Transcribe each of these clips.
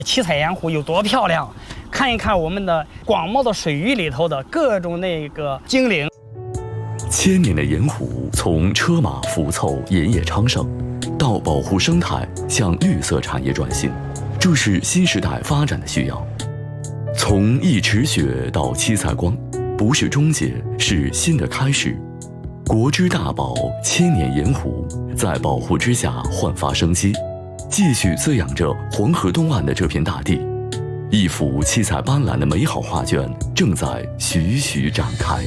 七彩盐湖有多漂亮，看一看我们的广袤的水域里头的各种那个精灵。 千年的盐湖，从车马浮凑、盐业昌盛，到保护生态向绿色产业转型，这是新时代发展的需要。从一池雪到七彩光，不是终结，是新的开始。国之大宝千年盐湖，在保护之下焕发生机，继续滋养着黄河东岸的这片大地。一幅七彩斑斓的美好画卷正在徐徐展开。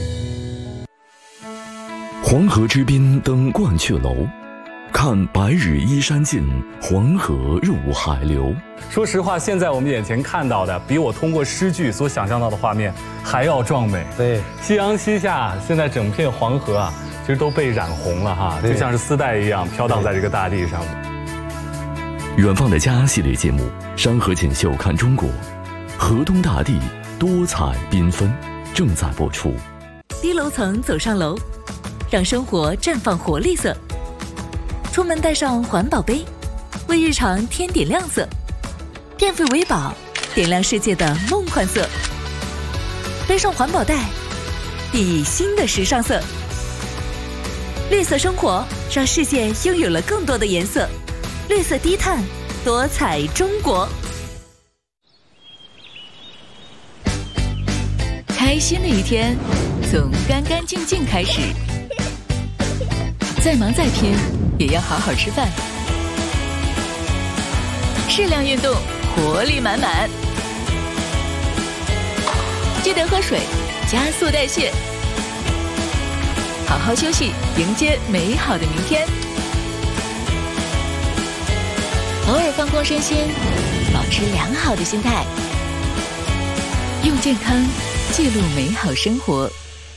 黄河之滨登鹳雀楼，看白日依山尽，黄河入海流。 说实话，现在我们眼前看到的，比我通过诗句所想象到的画面还要壮美。 对， 夕阳西下，现在整片黄河啊，其实都被染红了哈，就像是丝带一样飘荡在这个大地上。 远方的家系列节目《山河锦绣看中国》，河东大地多彩缤纷，正在播出。 低楼层走上楼，让生活绽放活力色。出门带上环保杯，为日常添点亮色。电费为宝，点亮世界的梦幻色。背上环保袋，熠熠新的时尚色。绿色生活，让世界拥有了更多的颜色。绿色低碳，多彩中国。开心的一天，从干干净净开始。再忙再拼，也要好好吃饭。适量运动，活力满满。记得喝水，加速代谢。好好休息，迎接美好的明天。偶尔放空身心，保持良好的心态，用健康记录美好生活。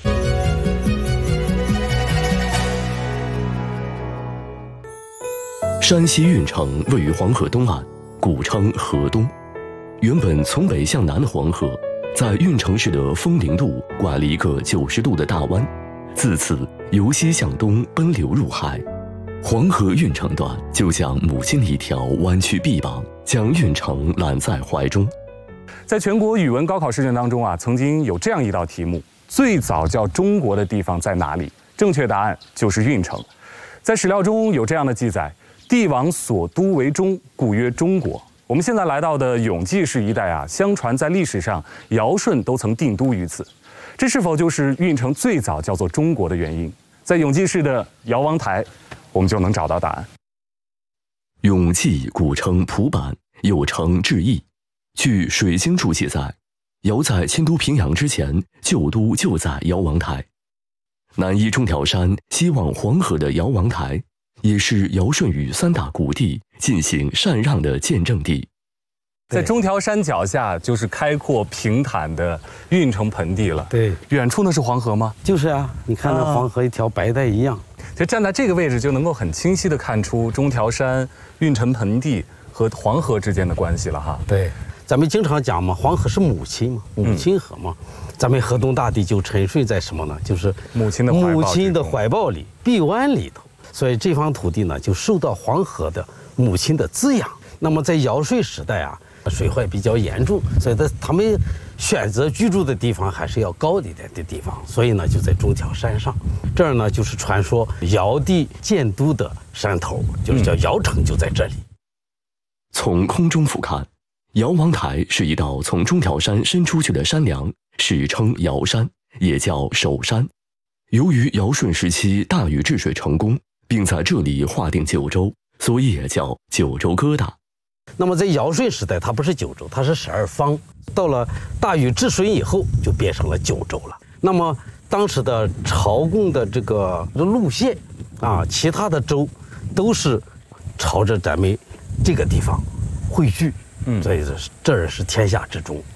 山西运城位于黄河东岸，古称河东。原本从北向南的黄河，在运城市的枫林路拐了一个90度的大弯，自此由西向东奔流入海。黄河运城段就像母亲的一条弯曲臂膀，将运城揽在怀中。 在全国语文高考试卷当中啊，曾经有这样一道题目：最早叫中国的地方在哪里？正确答案就是运城。在史料中有这样的记载：帝王所都为中，故曰中国。我们现在来到的永济市一带啊，相传在历史上尧舜都曾定都于此，这是否就是运城最早叫做中国的原因？在永济市的尧王台，我们就能找到答案。 永济古称蒲坂，又称至邑。据《水经注》记载，尧在迁都平阳之前，旧都就在尧王台。南依中条山，西望黄河的尧王台，也是尧舜禹3大古帝进行禅让的见证地。 在中条山脚下，就是开阔平坦的运城盆地了。 对， 远处那是黄河吗？ 就是啊，你看那黄河一条白带一样。 就站在这个位置，就能够很清晰地看出中条山、运城盆地和黄河之间的关系了哈。 对，咱们经常讲嘛，黄河是母亲嘛，母亲河嘛。咱们河东大地就沉睡在什么呢？就是母亲的怀抱里、臂弯里头。所以这方土地呢，就受到黄河的母亲的滋养。那么在尧舜时代啊，水患比较严重，所以他们选择居住的地方还是要高一点的地方，所以呢就在中条山上。这儿呢就是传说尧帝建都的山头，就是叫尧城，就在这里。 从空中俯瞰，尧王台是一道从中条山伸出去的山梁，史称尧山，也叫首山。由于尧舜时期大禹治水成功，并在这里划定九州，所以也叫九州疙瘩。 那么在尧舜时代，它不是九州，它是12方。到了大禹治水以后，就变成了九州了。那么当时的朝贡的这个路线啊，其他的州都是朝着咱们这个地方汇聚，所以这是天下之中。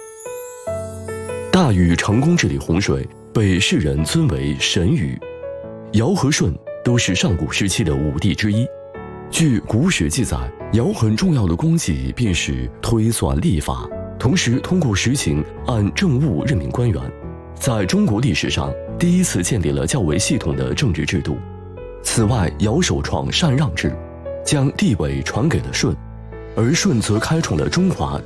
大禹成功治理洪水，被世人尊为神禹。尧和舜都是上古时期的5帝之一。据古史记载，尧很重要的功绩便是推算历法，同时通过实行按政务任命官员，在中国历史上第一次建立了较为系统的政治制度。此外，尧首创禅让制，将地位传给了舜。 而舜则开创了中华